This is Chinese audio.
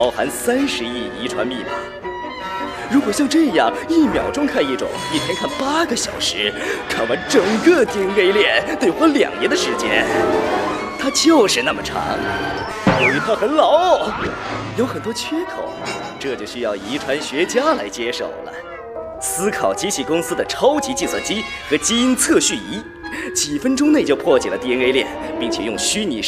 包含30亿遗传密码。如果像这样1秒钟看一种，一天看8个小时，看完整个 DNA 链得花2年的时间。它就是那么长。由于它很老，有很多缺口，这就需要遗传学家来接手了。思考机器公司的超级计算机和基因测序仪，几分钟内就破解了 DNA 链，并且用虚拟